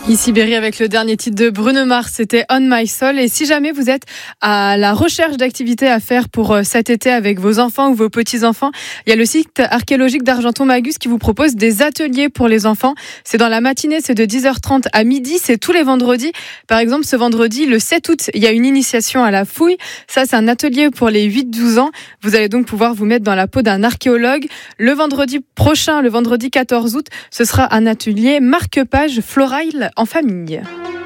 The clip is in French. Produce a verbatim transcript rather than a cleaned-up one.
Ici Berry avec le dernier titre de Bruno Mars, c'était On My Soul. Et si jamais vous êtes à la recherche d'activités à faire pour cet été avec vos enfants ou vos petits-enfants, il y a le site archéologique d'Argenton-Magus qui vous propose des ateliers pour les enfants. C'est dans la matinée, c'est de dix heures trente à midi, c'est tous les vendredis. Par exemple, ce vendredi, le sept août, il y a une initiation à la fouille. Ça, c'est un atelier pour les huit douze ans. Vous allez donc pouvoir vous mettre dans la peau d'un archéologue. Le vendredi prochain, le vendredi quatorze août, ce sera un atelier marque-page floral en famille.